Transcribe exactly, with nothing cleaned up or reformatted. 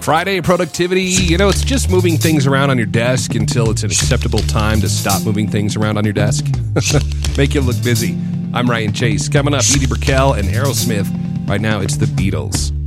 Friday productivity, you know, it's just moving things around on your desk until it's an acceptable time to stop moving things around on your desk. Make you look busy. I'm Ryan Chase. Coming up, Edie Brickell and Aerosmith. Right now, it's the Beatles.